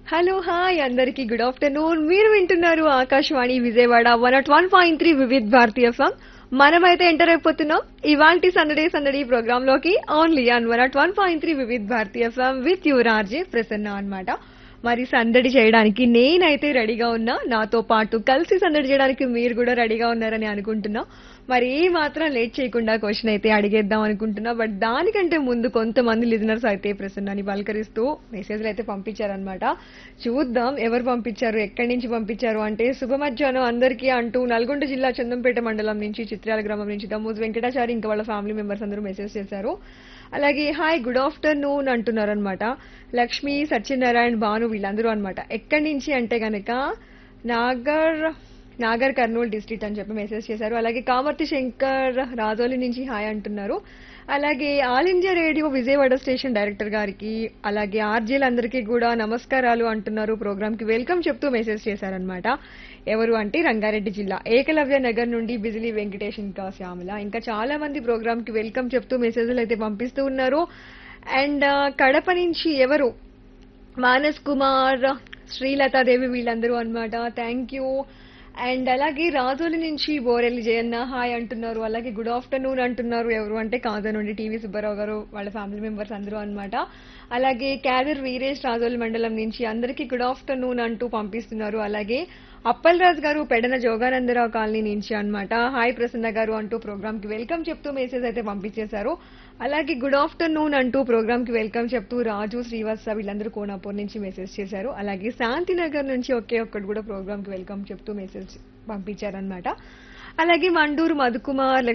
Hello hi అందరికీ good afternoon. మీరు వింటున్నారు ఆకాశవాణి విజయవాడ 101.3 వివిధ్ భారతి ఎఫ్ఎం. మనమైతే ఎంటర్ అయిపోతున్నాం ఇవాల్టి సందడే సందడి ప్రోగ్రామ్ లోకి only on 101.3 Vividh Bharati FM with your RJ Prasanna అన్నమాట. మరి సందడి చేయడానికి నేనైతే రెడీగా ఉన్నా, నాతో పాటు కలిసి సందడి చేయడానికి మీరు కూడా రెడీగా ఉన్నారని అనుకుంటున్నా. మరి ఏ మాత్రం లేట్ చేయకుండా క్వశ్చన్ అయితే అడిగేద్దాం అనుకుంటున్నా. బట్ దానికంటే ముందు కొంతమంది లిజనర్స్ అయితే ప్రసన్నాని పలకరిస్తూ మెసేజ్లు అయితే పంపించారనమాట. చూద్దాం ఎవరు పంపించారు, ఎక్కడి నుంచి పంపించారు అంటే, శుభ మధ్యాహ్నం అందరికీ అంటూ నల్గొండ జిల్లా చందంపేట మండలం నుంచి చిత్రాల గ్రామం నుంచి దమ్మూజ్ వెంకటాచారి ఇంకా వాళ్ళ ఫ్యామిలీ మెంబర్స్ అందరూ మెసేజ్ చేశారు. అలాగే hi good afternoon అంటున్నారనమాట. Lakshmi, Satyanarayana, Bhanu వీళ్ళందరూ అనమాట. ఎక్కడి నుంచి అంటే గనక నాగర్ కర్నూలు డిస్ట్రిక్ట్ అని చెప్పి మెసేజ్ చేశారు. అలాగే కామర్తి శంకర్ రాజోలి నుంచి హాయ్ అంటున్నారు. అలాగే all India radio Vijayawada station director గారికి, అలాగే ఆర్జీలందరికీ కూడా నమస్కారాలు అంటున్నారు. ప్రోగ్రామ్ కి వెల్కమ్ చెప్తూ మెసేజ్ చేశారనమాట. ఎవరు అంటే రంగారెడ్డి జిల్లా ఏకలవ్య నగర్ నుండి బిజిలీ వెంకటేష్ ఇంకా శ్యామల ఇంకా చాలా మంది ప్రోగ్రామ్ కి వెల్కమ్ చెప్తూ మెసేజ్లు అయితే పంపిస్తూ ఉన్నారు. అండ్ కడప నుంచి ఎవరు మానస్ కుమార్, శ్రీలతాదేవి వీళ్ళందరూ అన్నమాట. Thank you. అండ్ అలాగే రాజోలి నుంచి బోరెల్లి జయన్న హాయ్ అంటున్నారు. అలాగే గుడ్ ఆఫ్టర్నూన్ అంటున్నారు. ఎవరు అంటే కాజా నుండి టీవీ సుబ్బారావు గారు వాళ్ళ ఫ్యామిలీ మెంబర్స్ అందరూ అన్నమాట. అలాగే క్యాదర్ వీరేష్ రాజోలి మండలం నుంచి అందరికీ గుడ్ ఆఫ్టర్నూన్ అంటూ పంపిస్తున్నారు. అలాగే అప్పల్ రాజ్ గారు పెడన జోగానందరావు కాలనీ నుంచి అన్నమాట. హాయ్ ప్రసన్న గారు అంటూ ప్రోగ్రామ్ కి వెల్కమ్ చెప్తూ మెసేజ్ అయితే పంపించేశారు. అలాగే గుడ్ ఆఫ్టర్నూన్ అంటూ ప్రోగ్రామ్ కి వెల్కమ్ చెప్తూ రాజు, శ్రీవాత్స వీళ్ళందరూ కోనాపూర్ నుంచి మెసేజ్ చేశారు. అలాగే శాంతినగర్ నుంచి ఒకే ఒక్కడు కూడా ప్రోగ్రామ్ కి వెల్కమ్ చెప్తూ మెసేజ్ పంపించారనమాట. అలాగే మండూరు మధుకుమార్